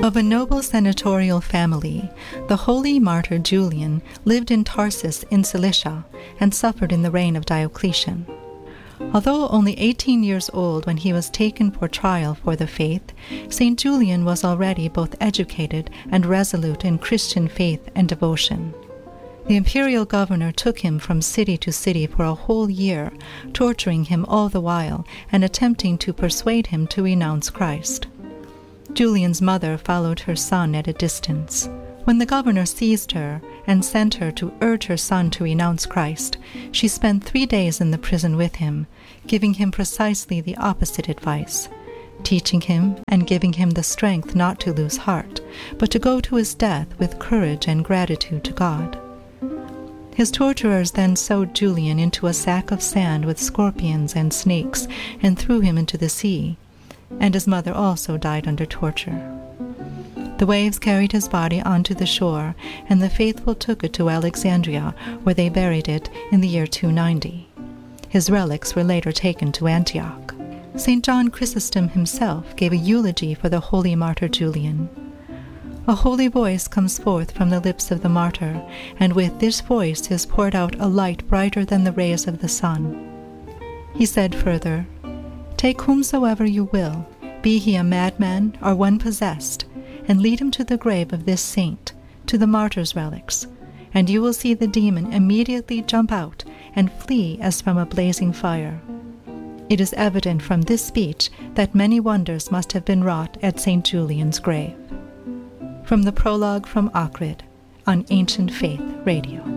Of a noble senatorial family, the holy martyr Julian lived in Tarsus in Cilicia and suffered in the reign of Diocletian. Although only 18 years old when he was taken for trial for the faith, St. Julian was already both educated and resolute in Christian faith and devotion. The imperial governor took him from city to city for a whole year, torturing him all the while and attempting to persuade him to renounce Christ. Julian's mother followed her son at a distance. When the governor seized her and sent her to urge her son to renounce Christ, she spent 3 days in the prison with him, giving him precisely the opposite advice, teaching him and giving him the strength not to lose heart, but to go to his death with courage and gratitude to God. His torturers then sewed Julian into a sack of sand with scorpions and snakes and threw him into the sea, and his mother also died under torture. The waves carried his body onto the shore, and the faithful took it to Alexandria, where they buried it in the year 290. His relics were later taken to Antioch. St. John Chrysostom himself gave a eulogy for the holy martyr Julian. A holy voice comes forth from the lips of the martyr, and with this voice is poured out a light brighter than the rays of the sun. He said further, "Take whomsoever you will, be he a madman or one possessed, and lead him to the grave of this saint, to the martyr's relics, and you will see the demon immediately jump out and flee as from a blazing fire." It is evident from this speech that many wonders must have been wrought at St. Julian's grave. From the prologue from Ohrid on Ancient Faith Radio.